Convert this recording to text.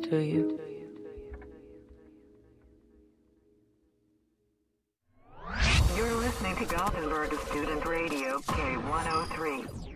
to you. You're listening to Gothenburg Student Radio K103.